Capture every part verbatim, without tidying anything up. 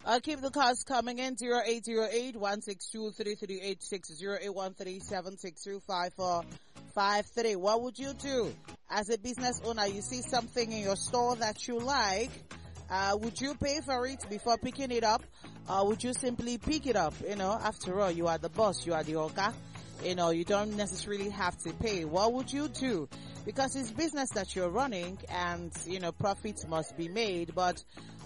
Uh, keep the calls coming in. zero eight zero eight, one six two, three three eight six, zero eight one three, seven six two, five four five three. What would you do as a business owner? You see something in your store that you like. Uh, would you pay for it before picking it up? Or would you simply pick it up? You know, after all, you are the boss, you are the oga. You know, you don't necessarily have to pay. What would you do? Because it's business that you're running and, you know, profits must be made. But,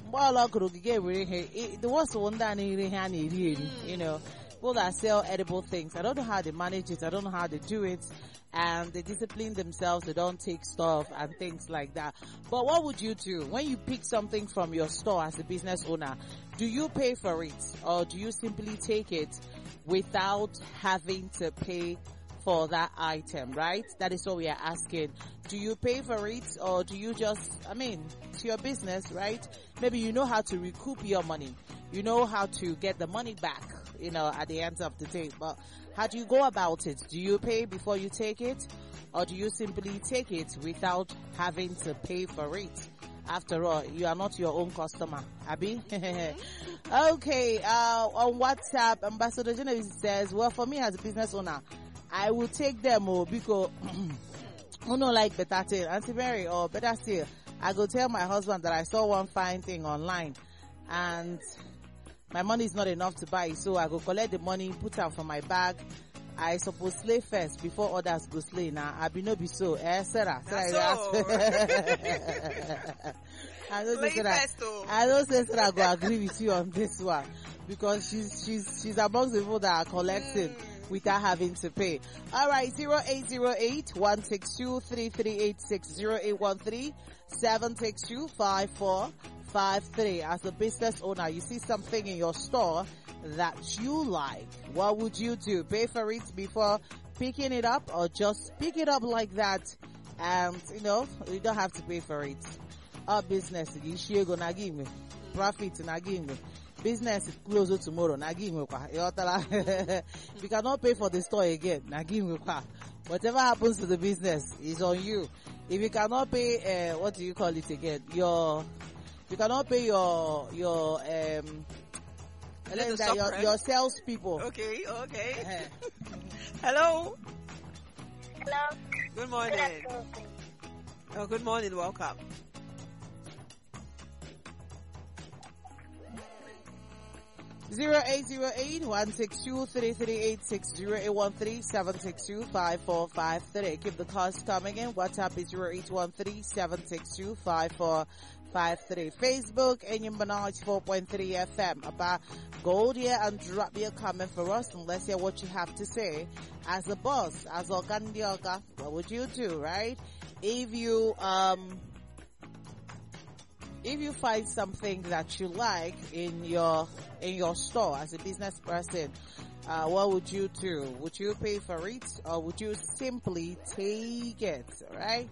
the worst one that you know, people that sell edible things, I don't know how they manage it. I don't know how they do it. And they discipline themselves. They don't take stuff and things like that. But what would you do when you pick something from your store as a business owner? Do you pay for it or do you simply take it without having to pay for that item, right? That is what we are asking. Do you pay for it or do you just, I mean, it's your business, right? Maybe you know how to recoup your money. You know how to get the money back, you know, at the end of the day. But how do you go about it? Do you pay before you take it or do you simply take it without having to pay for it? After all, you are not your own customer, Abby. Okay, uh, on WhatsApp, Ambassador Genevieve says, well, for me as a business owner, I will take them oh, because who no like better thing, Auntie Mary, or better still, I go tell my husband that I saw one fine thing online and my money is not enough to buy it, so I go collect the money, put it for my bag. I suppose slay first before others go slay. Now I be no be so. Eh, Sarah, Sarah. I don't say Sarah. I don't say Sarah go agree with you on this one because she's she's she's amongst the people that are collecting mm. without having to pay. All right, zero eight zero eight one six two three three eight six zero eight one three seven six two five four five three. As a business owner, you see something in your store that you like. What would you do? Pay for it before picking it up or just pick it up like that and, you know, you don't have to pay for it. Our business, you gonna give me profit, na give me business close tomorrow, na give me you cannot pay for the store again, na give me whatever happens to the business is on you. If you cannot pay, uh, what do you call it again? Your, you cannot pay your, your, um, and that your, your sales people. Okay, okay. Hello. Hello. Good morning. Oh, good morning. Welcome. Zero eight zero eight one six two three three eight six zero eight one three seven six two five four five three. Keep the calls coming in. WhatsApp is zero eight one three seven six two five four five three. Facebook Enyimba four point three F M. About go there and drop your comment for us and let's hear what you have to say. As a boss, as Ogandioga, what would you do, right? If you um if you find something that you like in your in your store as a business person, uh, what would you do? Would you pay for it or would you simply take it, right?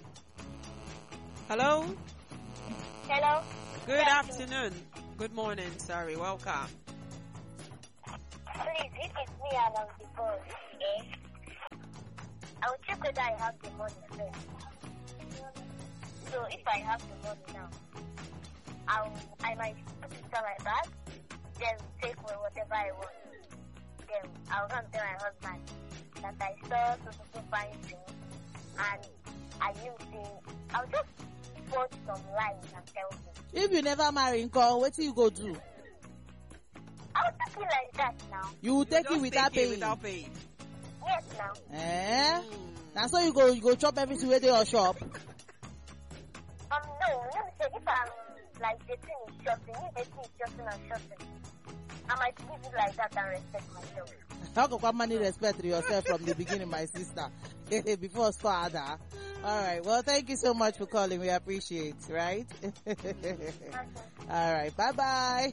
Hello? Hello? Good afternoon. Good morning, sorry, welcome. Please, if it's me and I'm the boss, eh? I will check whether I have the money first. So if I have the money now, I'll, I might put it in my bag, then take whatever I want. Then I'll go and tell my husband that I saw so so fine thing and I used it. I'll just watch some lines and tell him. If you never marry, Nko, what do you go do? I'll take it like that now. You will take you it without take paying? It without paying. Yes, now. Eh? Mm. Now so you go, you go chop everything where they are shop? Um, no, let me say, if I'm like the thing is shopping, if the thing is shopping and shopping, I might leave it like that and respect myself. How come money respect yourself from the beginning, my sister? Before start, huh? All right. Well, thank you so much for calling. We appreciate, right? All right. Bye bye.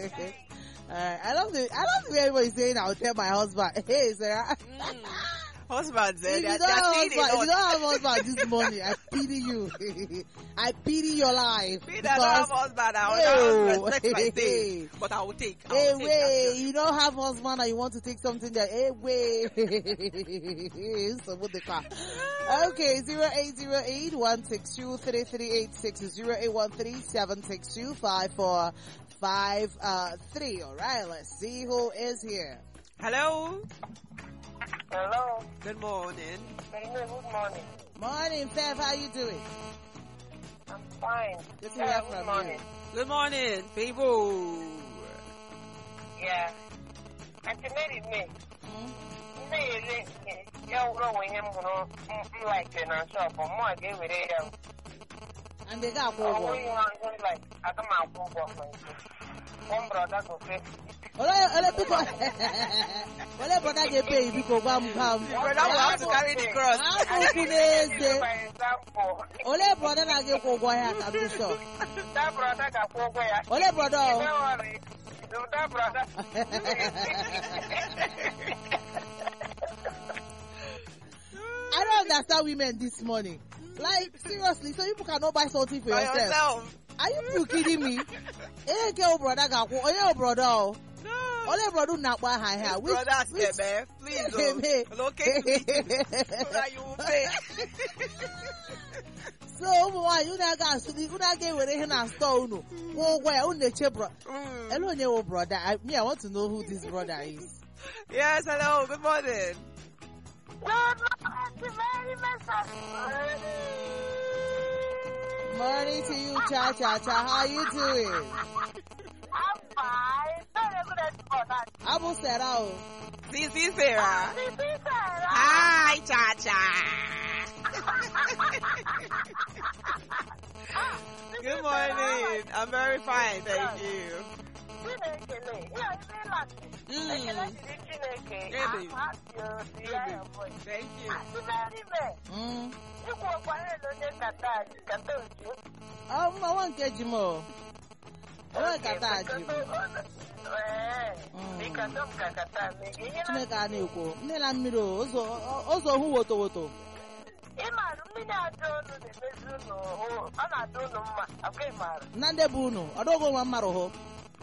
All right. I love the I love the way everybody's saying I'll tell my husband. Hey, Sarah. Mm. husbands, eh, If they are, you they don't are have saying husband, a if you lot. don't have husband this morning, I pity you. I pity your life. Me that don't have Because, husband, I Ew. will not respect my thing. But I will take. I hey, will take way, that. you don't have husband and you want to take something that, hey, way. So with the car. Okay, zero eight zero eight one six two three three eight six zero eight one three seven six two five four five uh three. All right, let's see who is here. Hello. Hello. Good morning. Good morning. Morning, Fev, how you doing? I'm fine. Good to Yeah, hear good from morning. Good morning, people. Yeah. Auntie Mary, me. Hmm? Nne ya wụrụ onwe ihe m hụrụ m like na shop mụ a ga-ewere ya And they got ọ ụgwọ. bụghị ihe ọzọ like aga m akwụ ụgwọ for it. One brother go pay. Ole ole biko. Ole brother ga-pay you biko gwa m gwa m. Brother will have to carry the cross. Abụ n'eze. For example, Ole brother na-ga-ekwu ụgwọ ya ka m dị sure. that brother ga-akwụ ụgwọ ya. Ole brother o. Don't worry. That brother. I don't understand women this morning. Like, seriously, so people cannot buy something for By yourself. yourself. Are you people kidding me? Eh, ke o brother ga-akwụ, onye o brother o. No. Ole brother na-akpọ aha ya. Which, Brother, which, Skebe, please, Skebe. oh, locate me so that you will pay. so ụmụ nwaanyị unu aga asụli unu aga ewere ihe na store unu kwụọ ụgwọ ya unu na-eche bro. Mm. Ele onye wo brother? I, me, I want to know who this brother is. Yes, hello, good morning. Good morning, very much. Morning to you, Cha Cha Cha. How you doing? I'm fine. Very good at for that. Abu Sarah. o. Sisi Sarah. This is Sarah. Hi, Cha-Cha. Good morning. I'm very fine, thank you. Chinekele. Yeah, it's very lucky. Ekele Mm, dịrị Chineke. Really? I'm happy to see your voice. thank you. Happy very much. Mm. Ikwu ọkwanye na onye kata kata oju. Oh, I want to get you more. I want to get that. Ee, ịkata m ka kata mee gị. Ihe na Chineke a na-ekwu nne na mmiri o, ụzọ ụzọ hụ woto woto. ịmarụ mmiri adị olu na-emezi unu ọ na-adị unu mma. Akwa ịmarụ. Na ndị bụ unu, ọ dọghị nwa mmadụ hụ.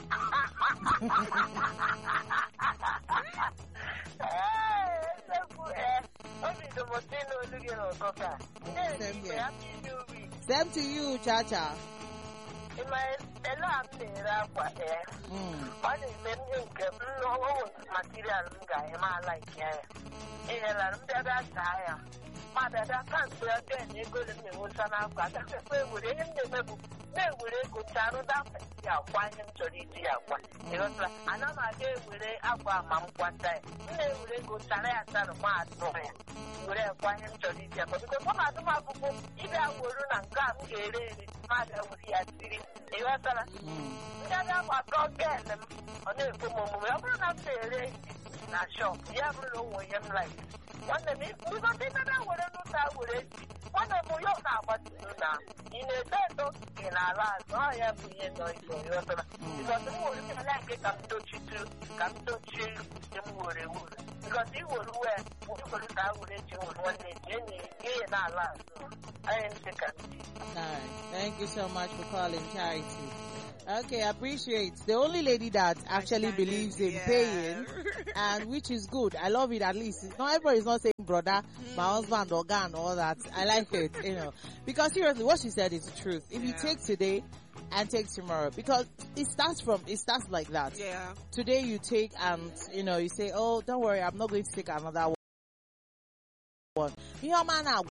Ee, eziokwu ee. Obi dị m ụtọ ịnụ olu gị n'ụtụtụ a. Same here. Happy New Week. Same to you, Cha Cha. Ị ma ele a m na-ere akwa ee. Mm. Ọ na-eme ndị nke m n'ọwụ material m ga-ahị m ala nke ya. Enyela m bịa bịa saa ya. Ma bịa bịa ka mgbe ọ dị na ego m na-enweta n'akwa. Agakekwa ewere ihe m na-eme bụ na-ewere ego charụda ya akwa ihe m chọrọ iji ya akwa. Ịghọtara? Ana m aga ewere akwa ma m kwata ya. M na-ewere ego chara ya charụ ma atụ ya. Were akwa ihe m chọrọ iji akwa. Biko ọ na-adị m abụbụ ịbịa were na nke a m ga-ere ere ma bịa were ya tiri. Ịghọtara? Mm. Ndị abịa gbakọ gen m ọ na-ekwe m omume ọ bụrụ na m na-ere ihe na shop ya bụrụ na onwe ihe m like nwanne m bikọta ịnara were n'ụta were ji nwanne m ya ọ na-agbatịrụ na ị na-eto eto ị na-ala azụ ọ ya bụ ihe nọ iso ịghọtara bikọta m were ihe like ka m dochitu ka m dochie ihe m were were bikọta i were uwe were ka a were ji were nwanne ji enyi ihe na-ala azụ anyị ntị ka m ji All right. Thank you so much for calling, Charity. Okay, I appreciate the only lady that actually believes in Yeah. paying, and which is good. I love it. At least not everybody is not saying brother, my husband, or gun, all that. I like it, you know, because seriously, what she said is the truth. If you Yeah. take today and take tomorrow, because it starts from it starts like that. Yeah. Today you take and you know you say, oh, don't worry, I'm not going to take another one. You know, man,